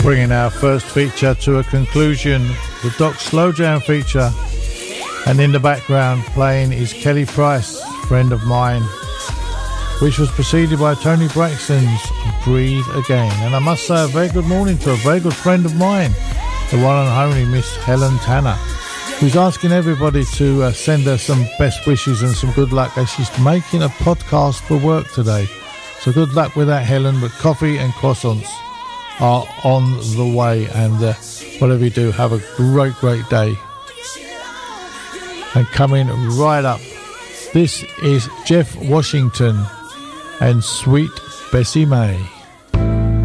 Bringing our first feature to a conclusion, the Doc Slow Jam feature, and in the background playing is Kelly Price, Friend of Mine, which was preceded by Tony Braxton's Breathe Again. And I must say a very good morning to a very good friend of mine, the one and only Miss Helen Tanner, who's asking everybody to send her some best wishes and some good luck as she's making a podcast for work today. So good luck with that, Helen, but coffee and croissants are on the way, and whatever you do, have a great day. And coming right up, this is Jeff Washington and Sweet Bessie May.